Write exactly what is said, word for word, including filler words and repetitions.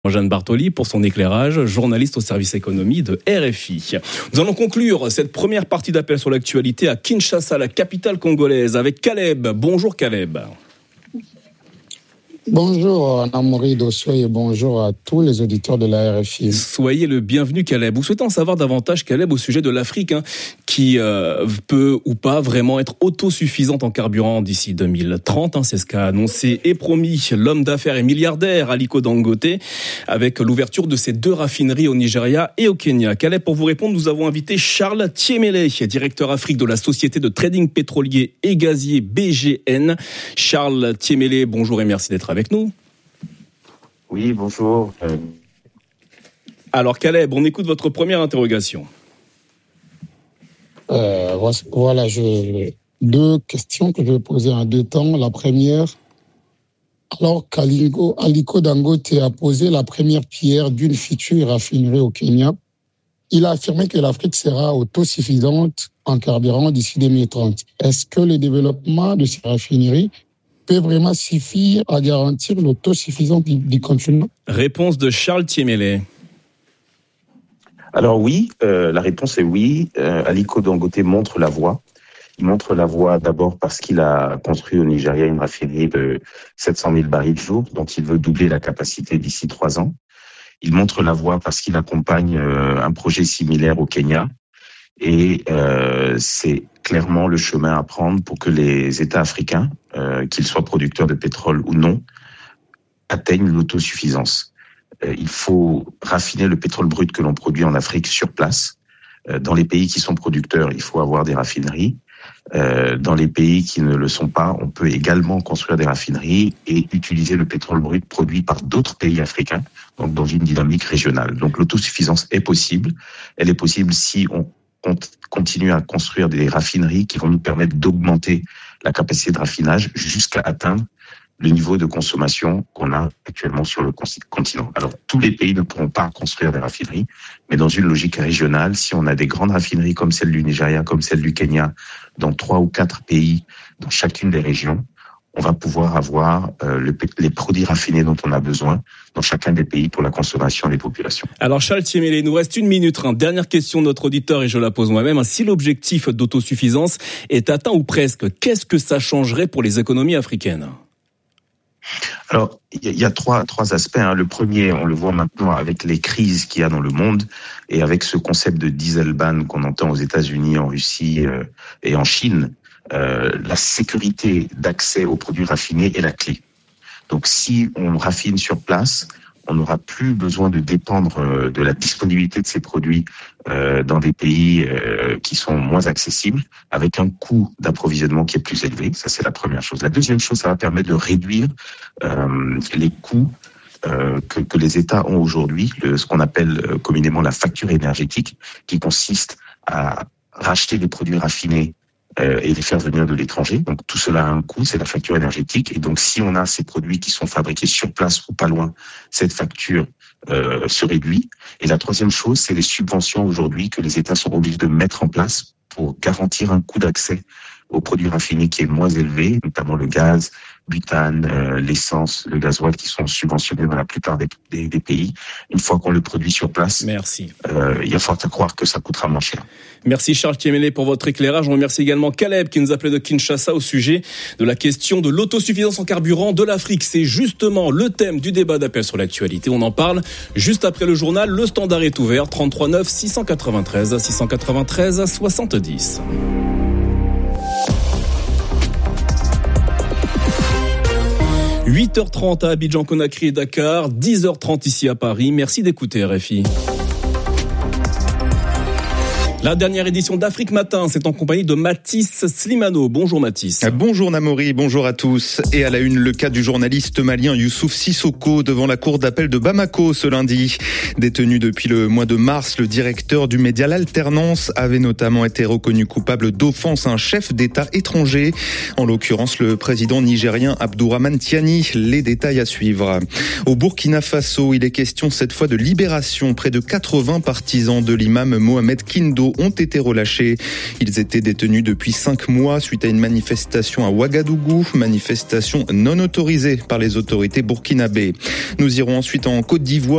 Jeanne Bartoli pour son éclairage, journaliste au service économie de R F I. Nous allons conclure cette première partie d'appel sur l'actualité à Kinshasa, la capitale congolaise, avec Caleb. Bonjour Caleb. Bonjour Namori Dosso et bonjour à tous les auditeurs de la R F I. Soyez le bienvenu Caleb. Vous souhaitez en savoir davantage Caleb au sujet de l'Afrique hein, qui euh, peut ou pas vraiment être autosuffisante en carburant d'ici deux mille trente. Hein, c'est ce qu'a annoncé et promis l'homme d'affaires et milliardaire Aliko Dangote avec l'ouverture de ses deux raffineries au Nigeria et au Kenya. Caleb, pour vous répondre, nous avons invité Charles Tiemele, directeur Afrique de la société de trading pétrolier et gazier B G N. Charles Tiemele, bonjour et merci d'être avec nous. Oui, bonjour. Alors Caleb, on écoute votre première interrogation. Euh, voilà, je, deux questions que je vais poser en deux temps. La première, alors qu'Aliko Aliko Dangote a posé la première pierre d'une future raffinerie au Kenya, il a affirmé que l'Afrique sera autosuffisante en carburant d'ici deux mille trente. Est-ce que le développement de ces raffineries peut vraiment suffire à garantir l'autosuffisance du, du continent? Réponse de Charles Tiemele. Alors oui, euh, la réponse est oui. Euh, Aliko Dangote montre la voie. Il montre la voie d'abord parce qu'il a construit au Nigeria une raffinerie de sept cent mille barils jour, dont il veut doubler la capacité d'ici trois ans. Il montre la voie parce qu'il accompagne euh, un projet similaire au Kenya. Et euh, c'est clairement le chemin à prendre pour que les États africains, euh, qu'ils soient producteurs de pétrole ou non, atteignent l'autosuffisance. Euh, il faut raffiner le pétrole brut que l'on produit en Afrique sur place. Euh, dans les pays qui sont producteurs, il faut avoir des raffineries. Euh, dans les pays qui ne le sont pas, on peut également construire des raffineries et utiliser le pétrole brut produit par d'autres pays africains, donc dans une dynamique régionale. Donc l'autosuffisance est possible. Elle est possible si on continue à construire des raffineries qui vont nous permettre d'augmenter la capacité de raffinage jusqu'à atteindre le niveau de consommation qu'on a actuellement sur le continent. Alors, tous les pays ne pourront pas construire des raffineries, mais dans une logique régionale, si on a des grandes raffineries comme celle du Nigeria, comme celle du Kenya, dans trois ou quatre pays, dans chacune des régions, on va pouvoir avoir euh, le, les produits raffinés dont on a besoin dans chacun des pays pour la consommation des populations. Alors Charles Tiemele, il nous reste une minute. Hein. Dernière question de notre auditeur et je la pose moi-même. Si l'objectif d'autosuffisance est atteint ou presque, qu'est-ce que ça changerait pour les économies africaines ? Alors, il y a trois, trois aspects. Hein. Le premier, on le voit maintenant avec les crises qu'il y a dans le monde et avec ce concept de diesel ban qu'on entend aux États-Unis, en Russie euh, et en Chine. Euh, la sécurité d'accès aux produits raffinés est la clé. Donc, si on raffine sur place, on n'aura plus besoin de dépendre euh, de la disponibilité de ces produits euh, dans des pays euh, qui sont moins accessibles, avec un coût d'approvisionnement qui est plus élevé. Ça, c'est la première chose. La deuxième chose, ça va permettre de réduire euh, les coûts euh, que, que les États ont aujourd'hui, le, ce qu'on appelle euh, communément la facture énergétique, qui consiste à racheter des produits raffinés Euh, et les faire venir de l'étranger. Donc tout cela a un coût, c'est la facture énergétique. Et donc si on a ces produits qui sont fabriqués sur place ou pas loin, cette facture euh, se réduit. Et la troisième chose, c'est les subventions aujourd'hui que les États sont obligés de mettre en place pour garantir un coût d'accès aux produits raffinés qui est moins élevé, notamment le gaz, butane, euh, l'essence, le gasoil qui sont subventionnés dans la plupart des, des, des pays. Une fois qu'on le produit sur place, merci. Euh, il y a fort à croire que ça coûtera moins cher. Merci Charles Tiemele pour votre éclairage. On remercie également Caleb qui nous appelait de Kinshasa au sujet de la question de l'autosuffisance en carburant de l'Afrique. C'est justement le thème du débat d'appel sur l'actualité. On en parle juste après le journal. Le standard est ouvert, trente-trois neuf six cent quatre-vingt-treize six cent quatre-vingt-treize soixante-dix. huit heures trente à Abidjan, Conakry et Dakar, dix heures trente ici à Paris. Merci d'écouter R F I. La dernière édition d'Afrique Matin, c'est en compagnie de Mathis Slimano. Bonjour Mathis. Bonjour Namori, bonjour à tous. Et à la une, le cas du journaliste malien Youssouf Sissoko devant la cour d'appel de Bamako ce lundi. Détenu depuis le mois de mars, le directeur du média L'Alternance avait notamment été reconnu coupable d'offense à un chef d'État étranger. En l'occurrence, le président nigérien Abdourahmane Tiani. Les détails à suivre. Au Burkina Faso, il est question cette fois de libération. Près de quatre-vingts partisans de l'imam Mohamed Kindo Bamako ont été relâchés. Ils étaient détenus depuis cinq mois suite à une manifestation à Ouagadougou, manifestation non autorisée par les autorités burkinabées. Nous irons ensuite en Côte d'Ivoire.